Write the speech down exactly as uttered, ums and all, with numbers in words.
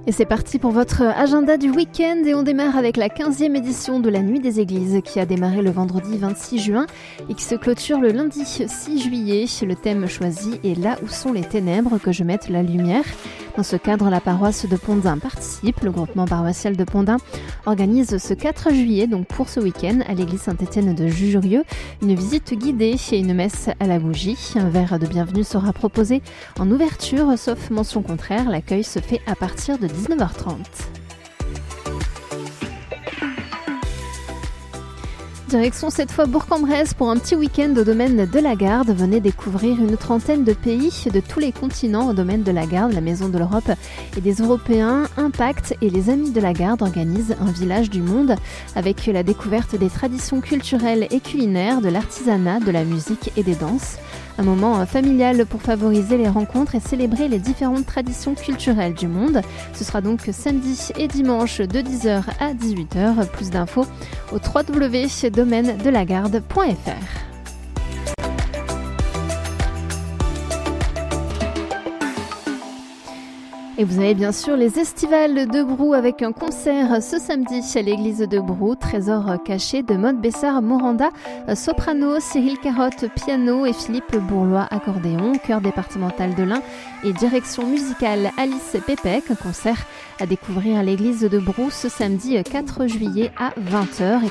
Et c'est parti pour votre agenda du week-end et on démarre avec la quinzième édition de la Nuit des Églises qui a démarré le vendredi vingt-six juin et qui se clôture le lundi six juillet. Le thème choisi est « Là où sont les ténèbres, que je mette la lumière ». Dans ce cadre, la paroisse de Pondin participe. Le groupement paroissial de Pondin organise ce quatre juillet, donc pour ce week-end, à l'église Saint-Étienne de Jujurieux, une visite guidée et une messe à la bougie. Un verre de bienvenue sera proposé en ouverture, sauf mention contraire. L'accueil se fait à partir de dix-neuf heures trente. Direction cette fois Bourg-en-Bresse pour un petit week-end au domaine de la Garde. Venez découvrir une trentaine de pays de tous les continents au domaine de la Garde. La Maison de l'Europe et des Européens, Impact et les Amis de la Garde organisent un village du monde avec la découverte des traditions culturelles et culinaires, de l'artisanat, de la musique et des danses. Un moment familial pour favoriser les rencontres et célébrer les différentes traditions culturelles du monde. Ce sera donc samedi et dimanche de dix heures à dix-huit heures. Plus d'infos au w w w point domaine de la garde point f r. Et vous avez bien sûr les estivales de Brou avec un concert ce samedi à l'église de Brou, Trésor caché de Maude Bessard-Moranda, soprano, Cyril Carotte, piano et Philippe Bourlois, accordéon, chœur départemental de l'Ain et direction musicale Alice Pépec. Un concert à découvrir à l'église de Brou ce samedi quatre juillet à vingt heures.